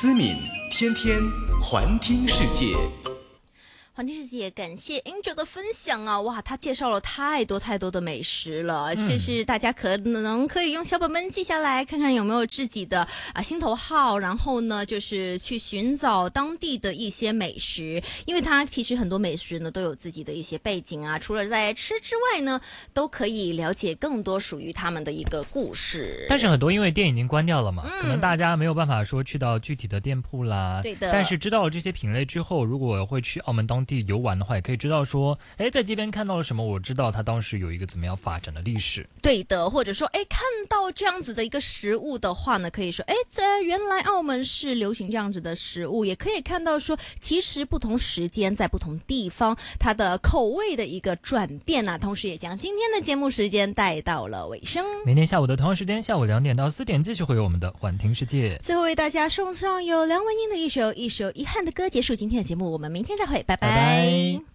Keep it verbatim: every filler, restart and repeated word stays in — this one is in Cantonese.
思敏天天环听世界。 环听世界，感谢 Angel 的分享啊！哇，他介绍了太多太多的美食了，嗯、就是大家可能可以用小本本记下来，看看有没有自己的啊心头好，然后呢，就是去寻找当地的一些美食，因为它其实很多美食呢都有自己的一些背景啊，除了在吃之外呢，都可以了解更多属于他们的一个故事。 但是很多因为店已经关掉了嘛， 嗯、 可能大家没有办法说去到具体的店铺啦。 对的。 但是知道了这些品类之后，如果会去澳门当地游玩的话，也可以知道说，哎，在这边看到了什么，我知道它当时有一个怎么样发展的历史。 对的，或者说，哎，看到这样子的一个食物的话呢，可以说，哎，这原来澳门是流行这样子的食物，也可以看到说，其实不同时间在不同地方，它的口味的一个转变啊，同时也将今天的节目时间带到了尾声。 明天下午的同样时间，下午两点到四点，继续会有我们的环听世界。 最后为大家送上由梁文音的一首一首遗憾的歌，结束今天的节目，我们明天再会，拜拜。 拜拜。